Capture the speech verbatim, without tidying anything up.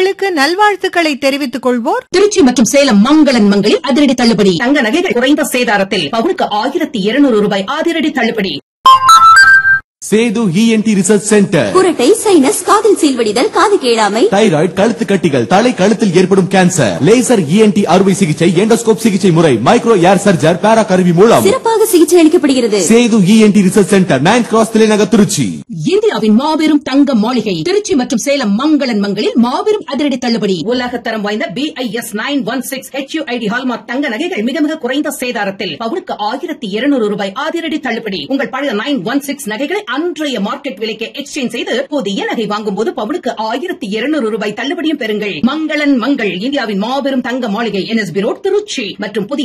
நேயர்களுக்கு நல்வாழ்த்துக்களை தெரிவித்துக் கொள்வோர் திருச்சி மற்றும் சேலம் மங்களன் மங்களில் அதிரடி தள்ளுபடி. தங்க நகைகள் குறைந்த சேதாரத்தில் பவுனுக்கு ஆயிரத்தி இருநூறு ரூபாய் அதிரடி தள்ளுபடி. Setu ENT research centre. குரட்டை, சைனஸ், காதில் சீல்வடிதல், காது கேளாமை, தைராய்டு, கழுத்து கட்டிகள், தலை கழுத்தில் ஏற்படும் கேன்சர், லேசர் இஎன்டி அறுவை சிகிச்சை, எண்டோஸ்கோப் சிகிச்சை முறை, மைக்ரோ ஏர் சர்ஜர், பேரா கருவி மூலம் சிறப்பாக சிகிச்சை அளிக்கப்படுகிறது. Setu ENT research centre, ninth cross தலைநகர் திருச்சி. இந்தியாவின் மாபெரும் தங்க மாளிகை திருச்சி மற்றும் சேலம் மங்களன் மங்களில் மாபெரும் அதிரடி தள்ளுபடி. உலகத்தரம் வாய்ந்த BIS nine one six HUID hallmark தங்க நகைகள் மிக மிக குறைந்த சேதாரத்தில் பவுனுக்கு ஆயிரத்தி இருநூறு ரூபாய் அதிரடி தள்ளுபடி. உங்கள் பழைய நைன் ஒன் சிக்ஸ் நகைகளை அன்றைய மார்க்கெட் விலைக்கு எக்ஸ்சேஞ்ச் செய்து புதிய நகை வாங்கும் போது பவுனுக்கு ஆயிரத்தி இருநூறு ரூபாய் தள்ளுபடியும் பெறுங்கள். மங்களன் மங்கள் இந்தியாவின் மாபெரும் தங்க மாளிகை என்எஸ்பி ரோட் திருச்சி மற்றும் புதிய